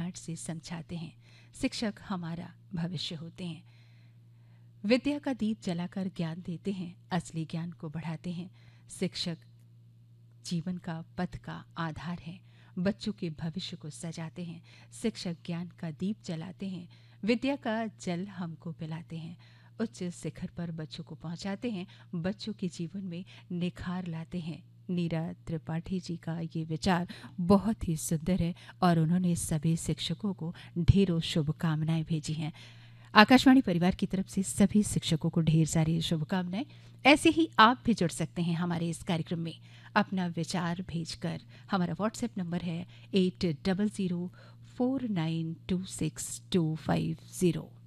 प्यार से समझाते हैं। शिक्षक हमारा भविष्य होते हैं। विद्या का दीप जलाकर ज्ञान देते हैं, असली ज्ञान को बढ़ाते हैं। शिक्षक जीवन का पथ का आधार है, बच्चों के भविष्य को सजाते हैं। शिक्षक ज्ञान का दीप जलाते हैं, विद्या का जल हमको पिलाते हैं, उच्च शिखर पर बच्चों को पहुंचाते हैं, बच्चों के जीवन में निखार लाते हैं। नीरा त्रिपाठी जी का ये विचार बहुत ही सुंदर है और उन्होंने सभी शिक्षकों को ढेरों शुभकामनाएं भेजी हैं। आकाशवाणी परिवार की तरफ से सभी शिक्षकों को ढेर सारी शुभकामनाएं। ऐसे ही आप भी जुड़ सकते हैं हमारे इस कार्यक्रम में अपना विचार भेजकर। हमारा व्हाट्सएप नंबर है 8004926250।